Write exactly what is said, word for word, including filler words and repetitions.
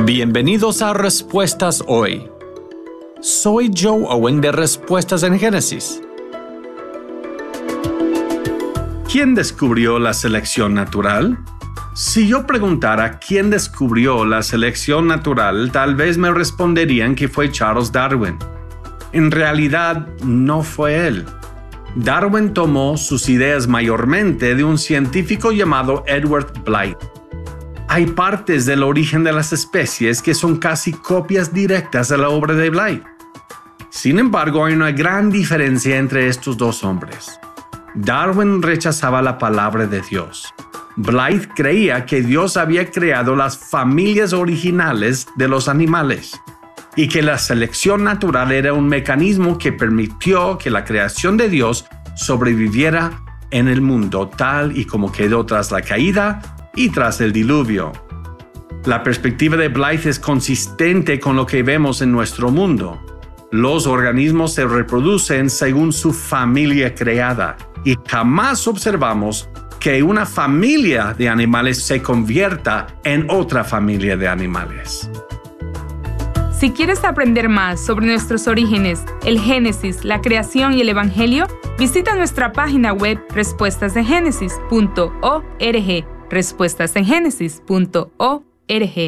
Bienvenidos a Respuestas Hoy. Soy Joe Owen de Respuestas en Génesis. ¿Quién descubrió la selección natural? Si yo preguntara quién descubrió la selección natural, tal vez me responderían que fue Charles Darwin. En realidad, no fue él. Darwin tomó sus ideas mayormente de un científico llamado Edward Blyth. Hay partes del origen de las especies que son casi copias directas de la obra de Blyth. Sin embargo, hay una gran diferencia entre estos dos hombres. Darwin rechazaba la palabra de Dios. Blyth creía que Dios había creado las familias originales de los animales y que la selección natural era un mecanismo que permitió que la creación de Dios sobreviviera en el mundo tal y como quedó tras la caída y tras el diluvio. La perspectiva de Blyth es consistente con lo que vemos en nuestro mundo. Los organismos se reproducen según su familia creada y jamás observamos que una familia de animales se convierta en otra familia de animales. Si quieres aprender más sobre nuestros orígenes, el Génesis, la creación y el Evangelio, visita nuestra página web respuestas en génesis punto org. respuestas en génesis punto org